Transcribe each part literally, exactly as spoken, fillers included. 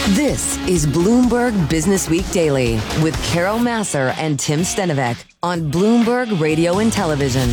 This is Bloomberg Business Week Daily with Carol Massar and Tim Stenovec on Bloomberg Radio and Television.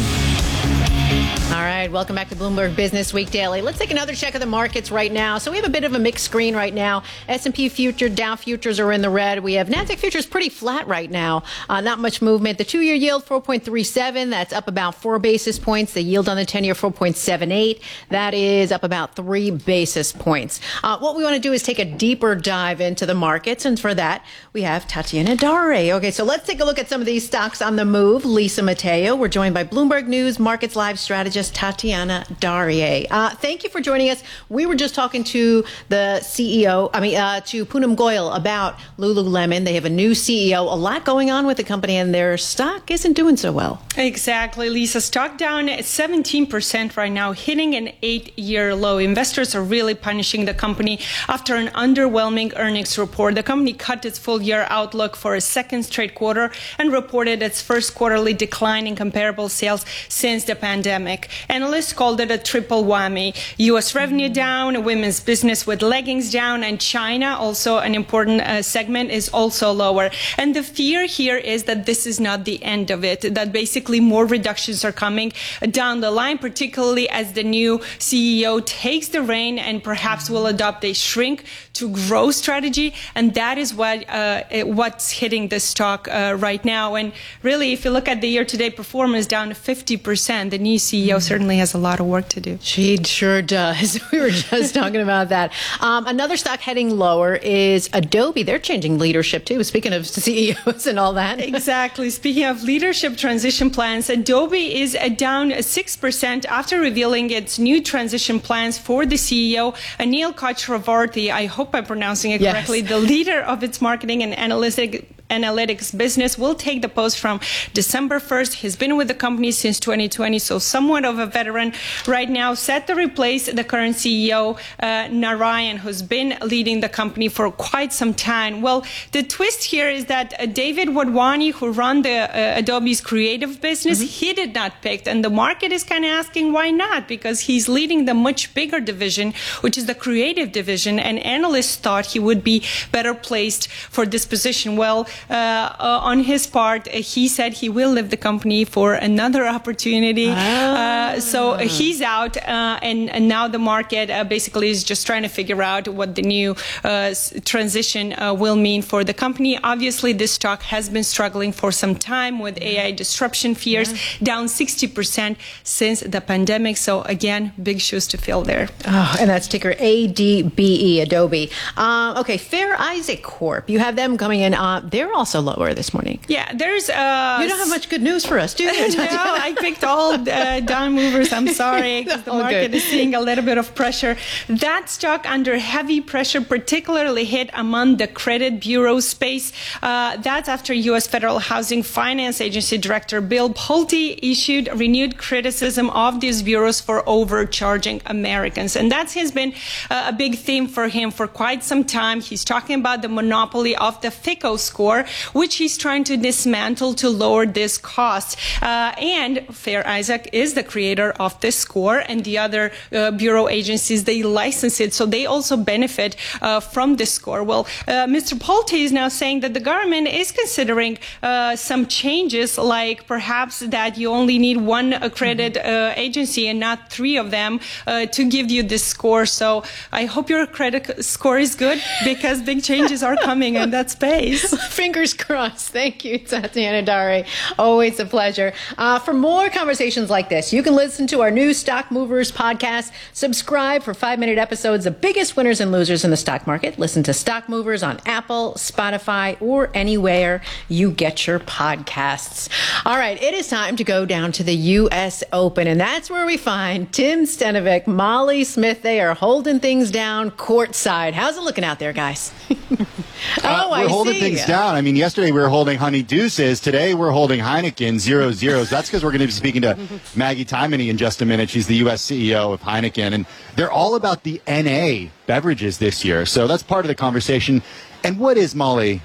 All right, welcome back to Bloomberg Business Week Daily. Let's take another check of the markets right now. So we have a bit of a mixed screen right now. S and P futures, Dow futures are in the red. We have NASDAQ futures pretty flat right now. Uh, not much movement. The two-year yield, four point three seven. That's up about four basis points. The yield on the ten-year, four point seven eight. That is up about three basis points. Uh, what we want to do is take a deeper dive into the markets. And for that, we have Tatiana Dare. Okay, so let's take a look at some of these stocks on the move. Lisa Mateo. We're joined by Bloomberg News Markets Live strategist Tatiana Dare. Uh, thank you for joining us. We were just talking to the C E O, I mean, uh, to Poonam Goyal about Lululemon. They have a new C E O, a lot going on with the company, and their stock isn't doing so well. Exactly, Lisa. Stock down at seventeen percent right now, hitting an eight-year low. Investors are really punishing the company after an underwhelming earnings report. The company cut its full-year outlook for a second straight quarter and reported its first quarterly decline in comparable sales since the pandemic. Analysts called it a triple whammy. U S revenue down, women's business with leggings down, and China, also an important uh, segment, is also lower. And the fear here is that this is not the end of it, that basically more reductions are coming down the line, particularly as the new C E O takes the reign and perhaps will adopt a shrink to grow strategy. And that is what uh, what's hitting the stock uh, right now. And really, if you look at the year-to-date performance, down fifty percent, the new C E O certainly has a lot of work to do. She sure does. We were just talking about that. Um, another stock heading lower is Adobe. They're changing leadership too. Speaking of C E Os and all that. Exactly. Speaking of leadership transition plans, Adobe is down six percent after revealing its new transition plans for the C E O, Anil Chakravarthy. I hope I'm pronouncing it correctly. Yes. The leader of its marketing and analytics analytics business will take the post from December first. He's been with the company since twenty twenty, so somewhat of a veteran right now, set to replace the current C E O, uh, Narayan, who's been leading the company for quite some time. Well, the twist here is that uh, David Wadhwani, who run the uh, Adobe's creative business, mm-hmm. he did not pick, and the market is kind of asking why not, because he's leading the much bigger division, which is the creative division, and analysts thought he would be better placed for this position. Well, Uh, uh, on his part, uh, he said he will leave the company for another opportunity. Ah. Uh, so he's out, uh, and, and now the market uh, basically is just trying to figure out what the new uh, transition uh, will mean for the company. Obviously, this stock has been struggling for some time with A I disruption fears, yeah. down sixty percent since the pandemic. So again, big shoes to fill there. Oh, and that's ticker A D B E, Adobe. Uh, okay, Fair Isaac Corp. You have them coming in. Uh, they're also lower this morning. Yeah, there's... Uh, you don't have much good news for us, do you? No, I picked all uh, down movers. I'm sorry, because the market is seeing a little bit of pressure. That stock under heavy pressure, particularly hit among the credit bureau space. Uh, that's after U S Federal Housing Finance Agency Director Bill Pulte issued renewed criticism of these bureaus for overcharging Americans. And that has been uh, a big theme for him for quite some time. He's talking about the monopoly of the FICO score, which he's trying to dismantle to lower this cost. Uh, and Fair Isaac is the creator of this score, and the other uh, bureau agencies, they license it, so they also benefit uh, from this score. Well, uh, Mister Pulte is now saying that the government is considering uh, some changes, like perhaps that you only need one accredited uh, agency and not three of them uh, to give you this score. So I hope your credit score is good, because big changes are coming in that space. Fingers crossed. Thank you, Tatiana Dare. Always a pleasure. Uh, for more conversations like this, you can listen to our new Stock Movers podcast. Subscribe for five-minute episodes of biggest winners and losers in the stock market. Listen to Stock Movers on Apple, Spotify, or anywhere you get your podcasts. All right, it is time to go down to the U S Open, and that's where we find Tim Stenovec, Molly Smith. They are holding things down courtside. How's it looking out there, guys? oh, uh, we're I holding see. things down. I mean, yesterday we were holding Honey Deuces. Today we're holding Heineken zero zeros. That's because we're going to be speaking to Maggie Tymony in just a minute. She's the U S C E O of Heineken, and they're all about the N A beverages this year. So that's part of the conversation. And what is, Molly,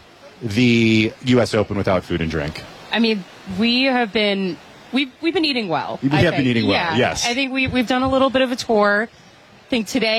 the U S Open without food and drink? I mean, we have been we've we've been eating well. We I have think. been eating well. Yeah. Yes, I think we we've done a little bit of a tour. I think today.